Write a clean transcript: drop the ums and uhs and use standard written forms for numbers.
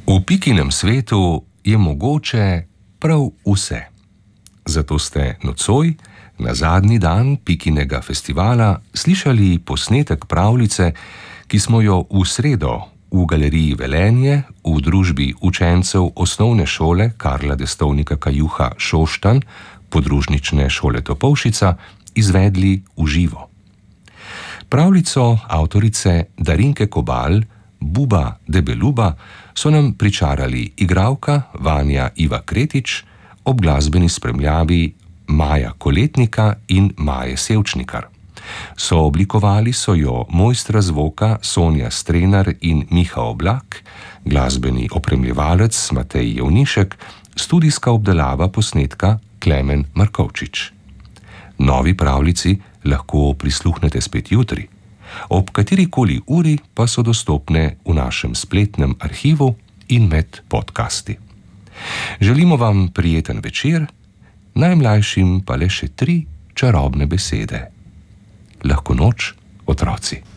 V Pikinem svetu je mogoče prav vse. Zato ste nocoj, na zadnji dan Pikinega festivala, slišali posnetek pravljice, ki smo jo v sredo v galeriji Velenje v družbi učencev osnovne šole Karla Destovnika Kajuha Šoštanj, podružnične šole Topolšica, izvedli v živo. Pravljico avtorice Darinke Kobal, Buba Debeluba, so nam pričarali igralka Vanja Iva Kretič ob glasbeni spremljavi Maja Koletnika in Maje Sevčnikar. Sooblikovali so jo mojstra zvoka Sonja Strenar in Miha Oblak, glasbeni opremljevalec Matej Jevnišek, studijska obdelava posnetka Klemen Markovčič. Novi pravljici lahko prisluhnete spet jutri. Ob katerikoli uri pa so dostopne v našem spletnem arhivu in med podcasti. Želimo vam prijeten večer, najmlajšim pa le še 3 čarobne besede. Lahko noč, otroci.